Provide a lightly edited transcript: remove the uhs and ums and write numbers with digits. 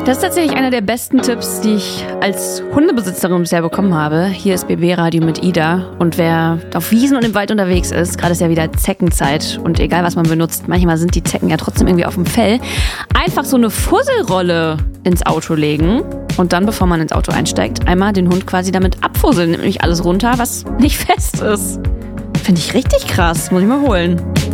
Das ist tatsächlich einer der besten Tipps, die ich als Hundebesitzerin bisher bekommen habe. Hier ist BB Radio mit Ida. Und wer auf Wiesen und im Wald unterwegs ist, gerade ist ja wieder Zeckenzeit und egal was man benutzt, manchmal sind die Zecken ja trotzdem irgendwie auf dem Fell, einfach so eine Fusselrolle ins Auto legen und dann, bevor man ins Auto einsteigt, einmal den Hund quasi damit abfusseln, nämlich alles runter, was nicht fest ist. Finde ich richtig krass, muss ich mal holen.